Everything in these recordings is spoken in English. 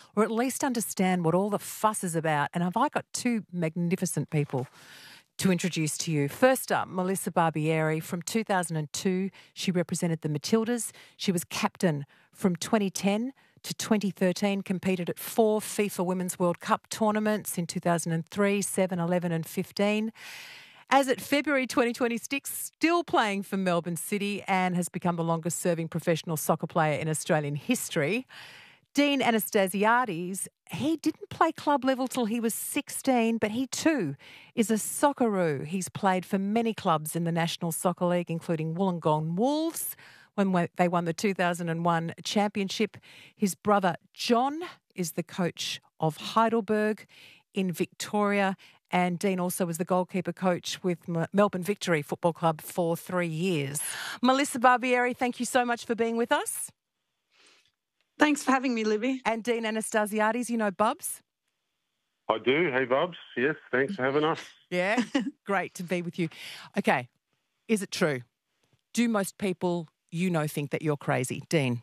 or at least understand what all the fuss is about. And have I got two magnificent people to introduce to you. First up, Melissa Barbieri. From 2002, she represented the Matildas. She was captain from 2010 to 2013, competed at 4 FIFA Women's World Cup tournaments in 2003, 7, 11 and 15. As at February 2026, still playing for Melbourne City and has become the longest-serving professional soccer player in Australian history. Dean Anastasiades, he didn't play club level till he was 16, but he too is a Socceroo. He's played for many clubs in the National Soccer League, including Wollongong Wolves, when they won the 2001 championship. His brother John is the coach of Heidelberg in Victoria, and Dean also was the goalkeeper coach with Melbourne Victory Football Club for 3 years. Melissa Barbieri, thank you so much for being with us. Thanks for having me, Libby. And Dean Anastasiades, you know Bubs? I do. Hey, Bubs. Yes, thanks for having us. Yeah, great to be with you. Okay, is it true? Do most people you know think that you're crazy? Dean?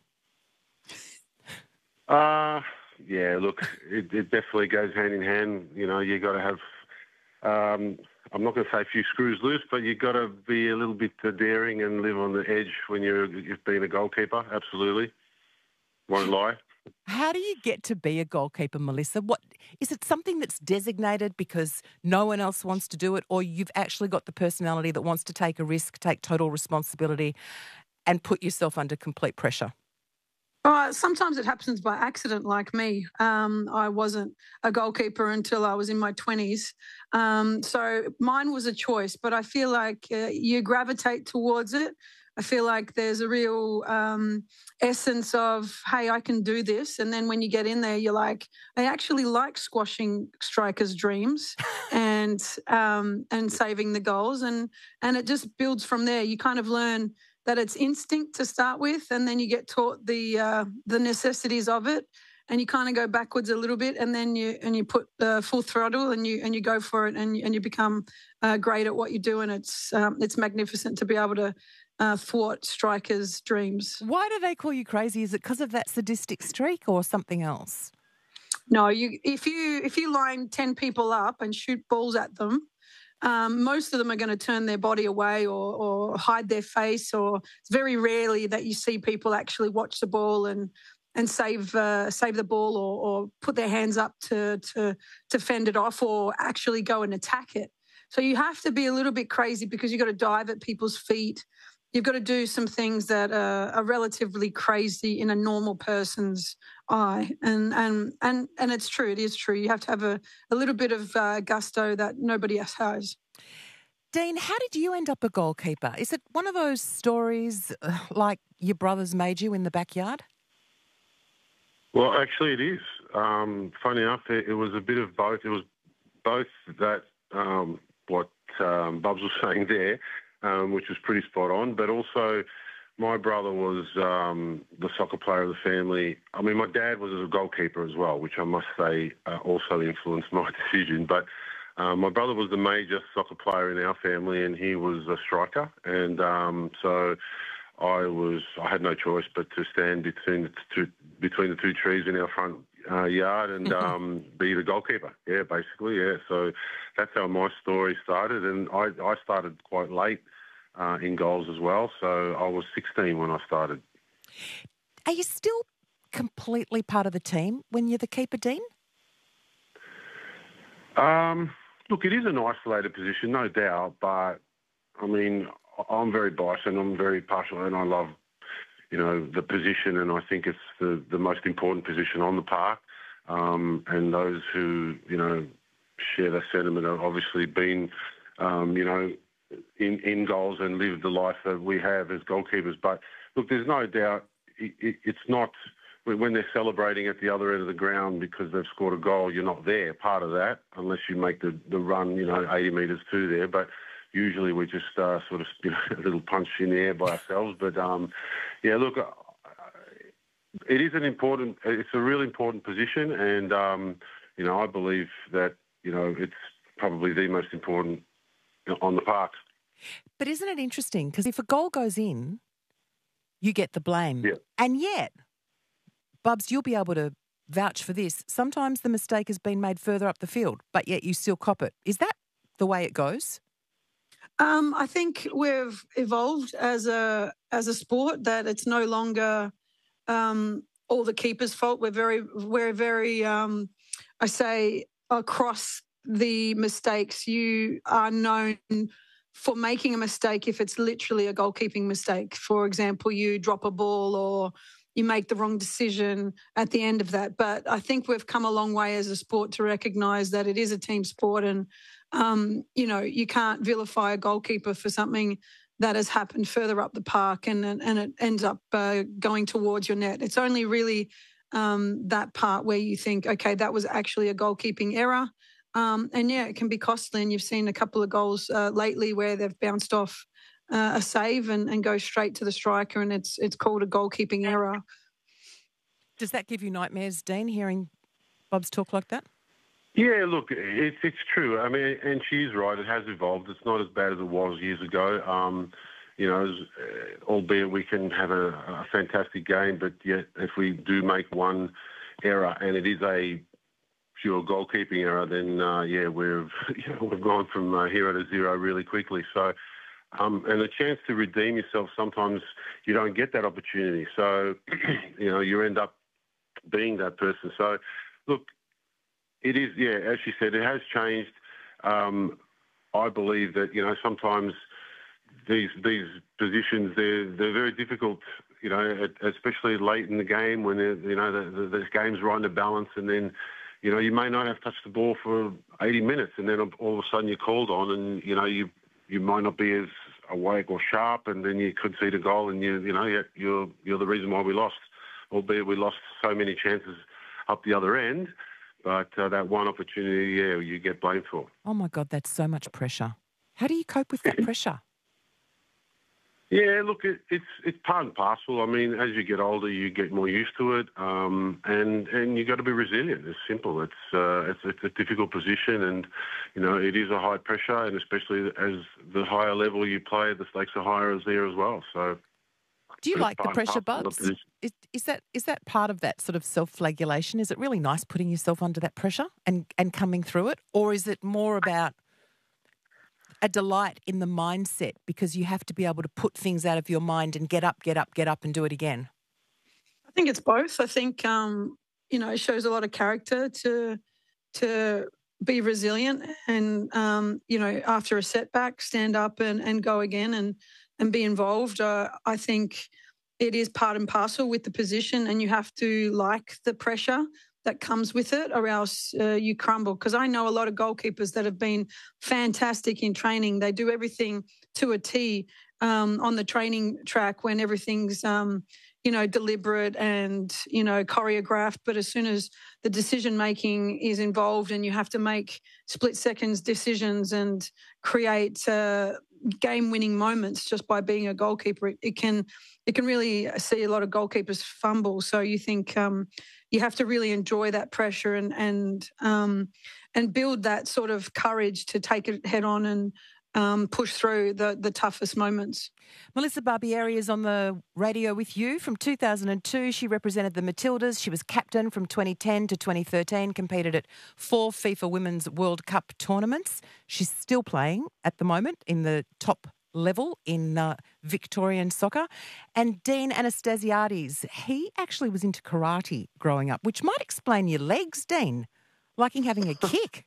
Yeah, look, it definitely goes hand in hand. You know, you got to have, I'm not going to say a few screws loose, but you got to be a little bit daring and live on the edge when you've been a goalkeeper. Absolutely. Won't lie. How do you get to be a goalkeeper, Melissa? What is it, something that's designated because no one else wants to do it, or you've actually got the personality that wants to take a risk, take total responsibility and put yourself under complete pressure? Sometimes it happens by accident, like me. I wasn't a goalkeeper until I was in my 20s. So mine was a choice, but I feel like you gravitate towards it. I feel like there's a real essence of, hey, I can do this. And then when you get in there, you're like, I actually like squashing strikers' dreams and saving the goals. And it just builds from there. You kind of learn that it's instinct to start with, and then you get taught the necessities of it, and you kind of go backwards a little bit, and then you put full throttle and you go for it, and you become great at what you do, and it's magnificent to be able to thwart strikers' dreams. Why do they call you crazy? Is it because of that sadistic streak or something else? No, if you line 10 people up and shoot balls at them, most of them are going to turn their body away or hide their face, or it's very rarely that you see people actually watch the ball and save the ball or put their hands up to fend it off or actually go and attack it. So you have to be a little bit crazy because you've got to dive at people's feet. You've got to do some things that are relatively crazy in a normal person's eye. And it's true. It is true. You have to have a little bit of gusto that nobody else has. Dean, how did you end up a goalkeeper? Is it one of those stories like your brothers made you in the backyard? Well, actually it is. Funny enough, it was a bit of both. It was both that what Bubs was saying there, which was pretty spot on, but also my brother was the soccer player of the family. I mean, my dad was a goalkeeper as well, which I must say also influenced my decision. But my brother was the major soccer player in our family, and he was a striker. And so I had no choice but to stand between the two trees in our front yard and be the goalkeeper. Yeah, basically, yeah. So that's how my story started, and I started quite late in goals as well. So I was 16 when I started. Are you still completely part of the team when you're the keeper, Dean? Look, it is an isolated position, no doubt, but I mean, I'm very biased and I'm very passionate, and I love, the position, and I think it's the most important position on the park. And those who, share that sentiment have obviously been, in goals and lived the life that we have as goalkeepers. But look, there's no doubt it's not, when they're celebrating at the other end of the ground because they've scored a goal, you're not there, part of that, unless you make the run, 80 metres to there. But usually we just sort of a little punch in the air by ourselves. But, look, it is it's a really important position. And, I believe that, it's probably the most important on the park. But isn't it interesting? Because if a goal goes in, you get the blame. Yeah. And yet, Bubs, you'll be able to vouch for this. Sometimes the mistake has been made further up the field, but yet you still cop it. Is that the way it goes? I think we've evolved as a sport that it's no longer all the keeper's fault. We're very I say across the mistakes. You are known for making a mistake if it's literally a goalkeeping mistake. For example, you drop a ball or you make the wrong decision at the end of that. But I think we've come a long way as a sport to recognise that it is a team sport, and you can't vilify a goalkeeper for something that has happened further up the park and it ends up going towards your net. It's only really that part where you think, okay, that was actually a goalkeeping error. It can be costly. And you've seen a couple of goals lately where they've bounced off a save and go straight to the striker, and it's called a goalkeeping error. Does that give you nightmares, Dean, hearing Bob's talk like that? Yeah, look, it's true. I mean, and she's right. It has evolved. It's not as bad as it was years ago. Albeit we can have a fantastic game, but yet if we do make one error and it is a pure goalkeeping error, then we've gone from hero to zero really quickly. So, and the chance to redeem yourself, sometimes you don't get that opportunity. So, you end up being that person. So, look. It is, as she said, it has changed. I believe that, sometimes these positions, they're very difficult, especially late in the game when, the game's right in the balance, and then, you may not have touched the ball for 80 minutes, and then all of a sudden you're called on, and, you might not be as awake or sharp, and then you could see the goal, and, you're the reason why we lost, albeit we lost so many chances up the other end. But that one opportunity, you get blamed for. Oh, my God, that's so much pressure. How do you cope with that pressure? Yeah, look, it's part and parcel. I mean, as you get older, you get more used to it, and you got to be resilient. It's simple. It's a difficult position, and it is a high pressure, and especially as the higher level you play, the stakes are higher there as well. So. Do you like the pressure, Bubs? Is that part of that sort of self-flagellation? Is it really nice putting yourself under that pressure and coming through it? Or is it more about a delight in the mindset because you have to be able to put things out of your mind and get up and do it again? I think it's both. I think, it shows a lot of character to be resilient and, after a setback, stand up and go again and be involved. I think it is part and parcel with the position, and you have to like the pressure that comes with it, or else you crumble. Because I know a lot of goalkeepers that have been fantastic in training. They do everything to a T on the training track when everything's deliberate and choreographed. But as soon as the decision making is involved and you have to make split seconds decisions and create game-winning moments just by being a goalkeeper, it can really see a lot of goalkeepers fumble. So you think you have to really enjoy that pressure and build that sort of courage to take it head on and push through the toughest moments. Melissa Barbieri is on the radio with you from 2002. She represented the Matildas. She was captain from 2010 to 2013, competed at 4 FIFA Women's World Cup tournaments. She's still playing at the moment in the top level in Victorian soccer. And Dean Anastasiades, he actually was into karate growing up, which might explain your legs, Dean, liking having a kick.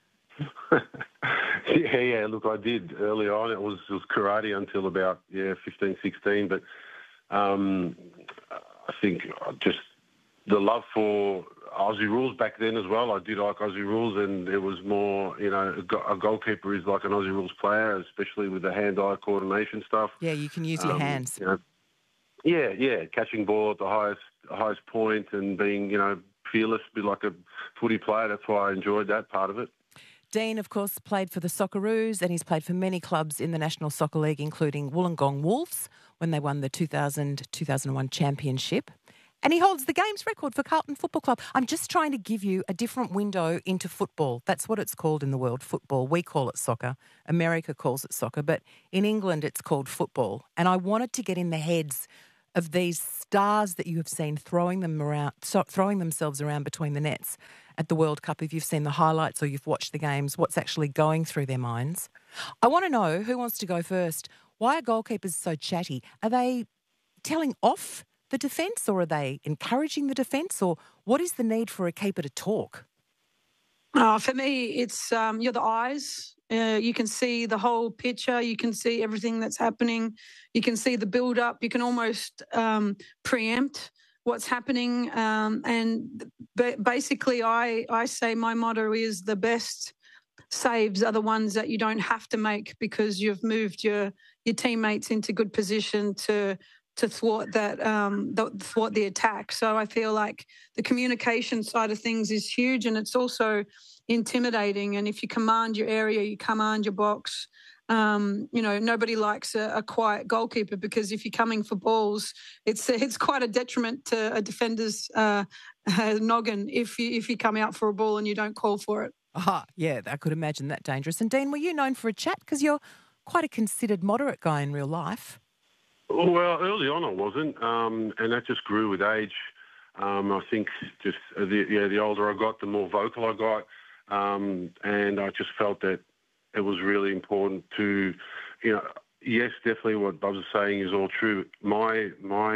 Yeah, look, I did early on. It was karate until about 15, 16. But I think just the love for Aussie rules back then as well. I did like Aussie rules, and it was more, a goalkeeper is like an Aussie rules player, especially with the hand-eye coordination stuff. Yeah, you can use your hands. Catching ball at the highest point and being, fearless, be like a footy player. That's why I enjoyed that part of it. Dean, of course, played for the Socceroos, and he's played for many clubs in the National Soccer League, including Wollongong Wolves, when they won the 2000-2001 championship. And he holds the games record for Carlton Football Club. I'm just trying to give you a different window into football. That's what it's called in the world, football. We call it soccer. America calls it soccer. But in England, it's called football. And I wanted to get in the heads of these stars that you have seen throwing themselves around between the nets at the World Cup, if you've seen the highlights or you've watched the games, what's actually going through their minds. I want to know, who wants to go first? Why are goalkeepers so chatty? Are they telling off the defence, or are they encouraging the defence, or what is the need for a keeper to talk? For me, it's you're the eyes. You can see the whole picture. You can see everything that's happening. You can see the build-up. You can almost preempt what's happening. And basically, I say my motto is the best saves are the ones that you don't have to make because you've moved your teammates into good position to thwart that thwart the attack. So I feel like the communication side of things is huge, and it's also intimidating. And if you command your area, you command your box. Nobody likes a quiet goalkeeper, because if you're coming for balls, it's quite a detriment to a defender's noggin if you come out for a ball and you don't call for it. Yeah, I could imagine that dangerous. And Dean, were you known for a chat? Because you're quite a considered moderate guy in real life. Well, early on I wasn't, and that just grew with age. I think just the older I got, the more vocal I got, and I just felt that it was really important to, yes, definitely what Bubs is saying is all true. My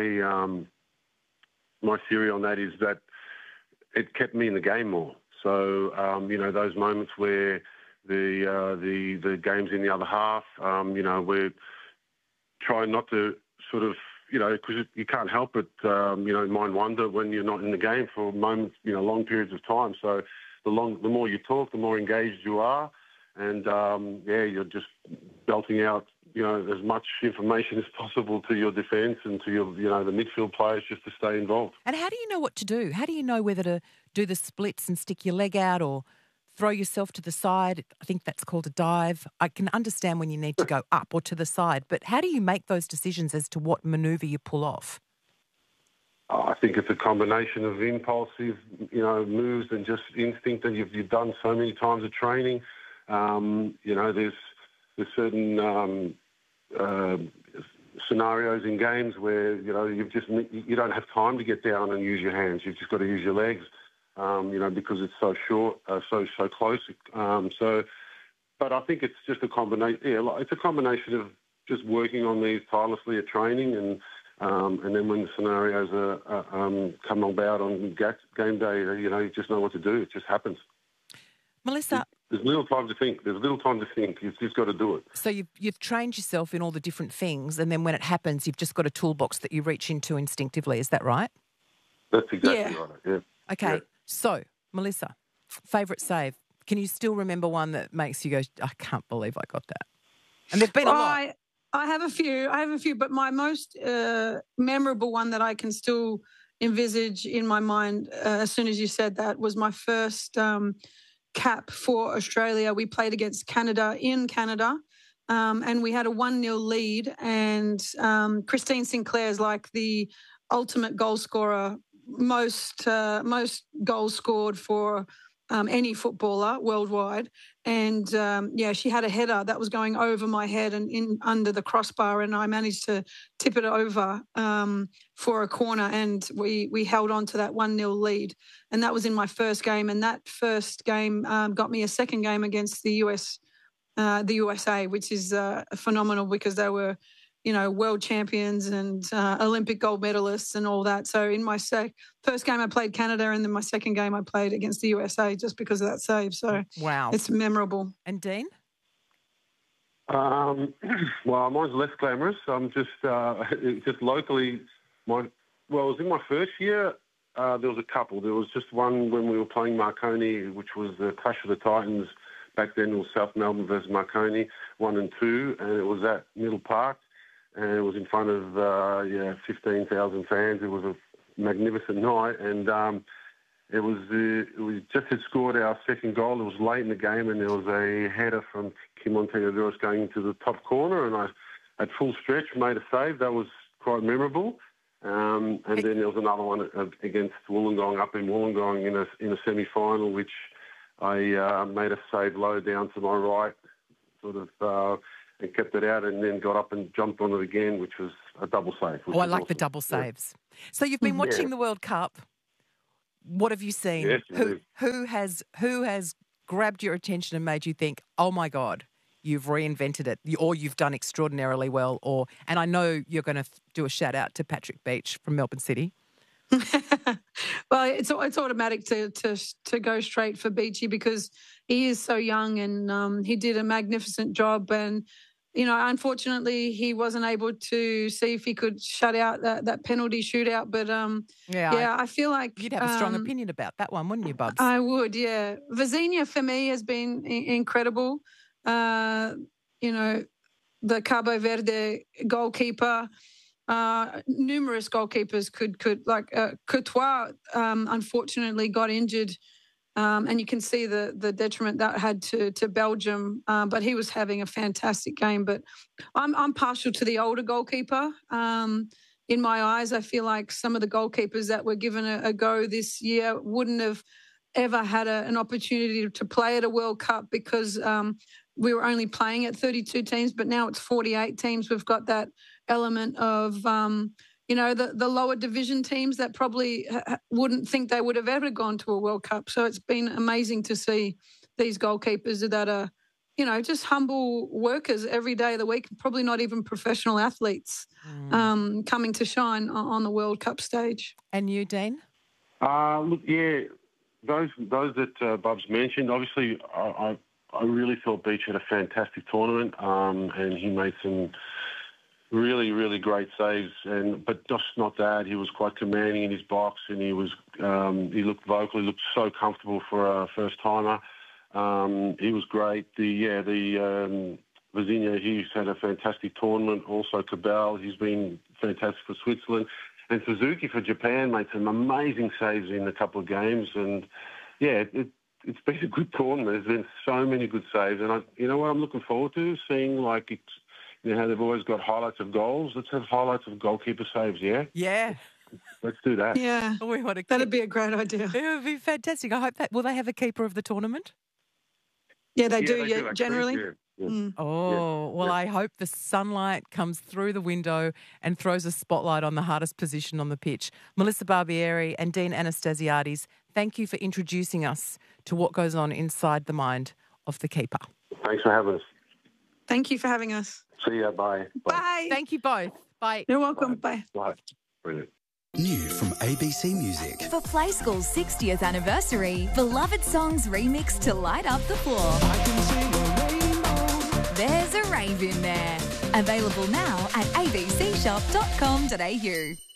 theory on that is that it kept me in the game more. So those moments where the game's in the other half, we're trying not to sort of, because you can't help it, mind wander when you're not in the game for moments, long periods of time. So the more you talk, the more engaged you are, and you're just belting out, as much information as possible to your defence and to your, the midfield players, just to stay involved. And how do you know what to do? How do you know whether to do the splits and stick your leg out, or throw yourself to the side? I think that's called a dive. I can understand when you need to go up or to the side, but how do you make those decisions as to what manoeuvre you pull off? I think it's a combination of impulsive, moves and just instinct that you've done so many times of training. There's certain scenarios in games where you don't have time to get down and use your hands. You've just got to use your legs. Because it's so short, so close. But I think it's just a combination. Yeah, it's a combination of just working on these tirelessly at training, and then when the scenarios come about on game day, you just know what to do. It just happens. Melissa, there's little time to think. You've just got to do it. So you've trained yourself in all the different things, and then when it happens, you've just got a toolbox that you reach into instinctively. Is that right? That's exactly right. Yeah. Okay. Yeah. So, Melissa, favourite save. Can you still remember one that makes you go, I can't believe I got that? And there've been a lot. I have a few, but my most memorable one that I can still envisage in my mind as soon as you said that was my first cap for Australia. We played against Canada in Canada, and we had a 1-0 lead, and Christine Sinclair is like the ultimate goal scorer, most goals scored for any footballer worldwide. And she had a header that was going over my head and in under the crossbar, and I managed to tip it over for a corner, and we held on to that 1-0 lead. And that was in my first game, and that first game got me a second game against the USA, which is phenomenal, because they were world champions and Olympic gold medalists and all that. So in my first game I played Canada, and then my second game I played against the USA, just because of that save. So wow, it's memorable. And Dean? Well, mine's less glamorous. I'm just locally. It was in my first year. There was a couple. There was just one when we were playing Marconi, which was the Clash of the Titans. Back then it was South Melbourne versus Marconi, 1 and 2, and it was at Middle Park. And it was in front of 15,000 fans. It was a magnificent night, and we just had scored our second goal. It was late in the game, and there was a header from Kim Monteadoros going into the top corner, and I, at full stretch, made a save. That was quite memorable. And then there was another one against Wollongong, up in Wollongong in a semi-final, which I made a save low down to my right, sort of. and kept it out, and then got up and jumped on it again, which was a double save. Oh, I like the double saves. So you've been watching the World Cup. What have you seen? Yes, who has grabbed your attention and made you think, oh my God, you've reinvented it, or you've done extraordinarily well, and I know you're going to do a shout out to Patrick Beach from Melbourne City. Well, it's automatic to go straight for Beachy because he is so young and he did a magnificent job. And, you know, unfortunately, he wasn't able to see if he could shut out that penalty shootout. But, I feel like... You'd have a strong opinion about that one, wouldn't you, Bubs? I would, yeah. Vizinha, for me, has been incredible. You know, the Cabo Verde goalkeeper... numerous goalkeepers could like Courtois unfortunately got injured and you can see the detriment that had to Belgium, but he was having a fantastic game. But I'm partial to the older goalkeeper. In my eyes, I feel like some of the goalkeepers that were given a go this year wouldn't have ever had an opportunity to play at a World Cup because we were only playing at 32 teams, but now it's 48 teams. We've got that element of, you know, the lower division teams that probably wouldn't think they would have ever gone to a World Cup. So it's been amazing to see these goalkeepers that are, you know, just humble workers every day of the week, probably not even professional athletes, coming to shine on the World Cup stage. And you, Dean? Look, yeah, those that Bubs mentioned, obviously I really thought Beach had a fantastic tournament, and he made some really, really great saves. But just not that, he was quite commanding in his box, and he looked vocal. He looked so comfortable for a first timer. He was great. The Vizinha, he's had a fantastic tournament. Also Cabal, he's been fantastic for Switzerland, and Suzuki for Japan made some amazing saves in a couple of games. And yeah, it's been a good tournament. There's been so many good saves, and you know what I'm looking forward to? Seeing you know how they've always got highlights of goals. Let's have highlights of goalkeeper saves. Yeah. Yeah. Let's do that. Yeah. That'd be a great idea. It would be fantastic. I hope that. Will they have a keeper of the tournament? Yeah, they do. Generally. Yeah. Oh, well, I hope the sunlight comes through the window and throws a spotlight on the hardest position on the pitch. Melissa Barbieri and Dean Anastasiades, thank you for introducing us to what goes on inside the mind of the keeper. Thanks for having us. Thank you for having us. See ya. Bye. Bye. Thank you both. Bye. You're welcome. Bye. Bye. Brilliant. New from ABC Music. For Play School's 60th anniversary, beloved songs remixed to light up the floor. I can sing a rainbow. There's a rave in there. Available now at abcshop.com.au.